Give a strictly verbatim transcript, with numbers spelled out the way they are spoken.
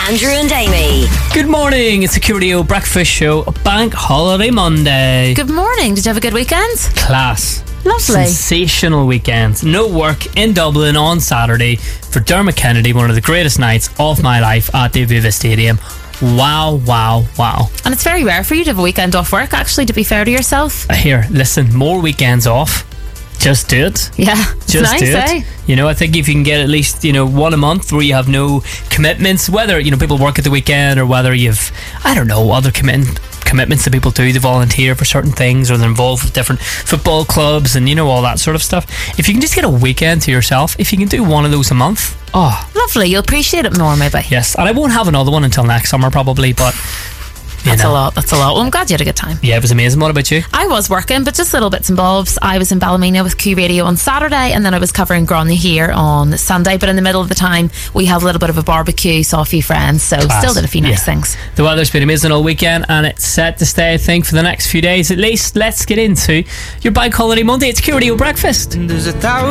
Andrew and Amy. Good morning, it's the Q Radio Breakfast Show, Bank Holiday Monday. Good morning, did you have a good weekend? Class. Lovely. Sensational weekend. No work in Dublin on Saturday for Dermot Kennedy, one of the greatest nights of my life at the Aviva Stadium. Wow, wow, wow. And it's very rare for you to have a weekend off work, actually, to be fair to yourself. Here, listen, more weekends off. Just do it. Yeah, it's Just nice, do it. eh? You know, I think if you can get at least, you know, one a month where you have no commitments, whether, you know, people work at the weekend or whether you've, I don't know, other commit- commitments that people do, they volunteer for certain things or they're involved with different football clubs and, you know, all that sort of stuff. If you can just get a weekend to yourself, if you can do one of those a month, oh. Lovely, you'll appreciate it more maybe. Yes, and I won't have another one until next summer probably, but... That's know. a lot, that's a lot. Well, I'm glad you had a good time. Yeah, it was amazing. What about you? I was working, but just little bits and bobs. I was in Ballymena with Q Radio on Saturday, and then I was covering Gronny here on Sunday. But in the middle of the time, we had a little bit of a barbecue, saw a few friends, so Class. still did a few nice Yeah. things. The weather's been amazing all weekend, and it's set to stay, I think, for the next few days at least. Let's get into your Bank Holiday Monday. It's Q Radio Breakfast. There's a thousand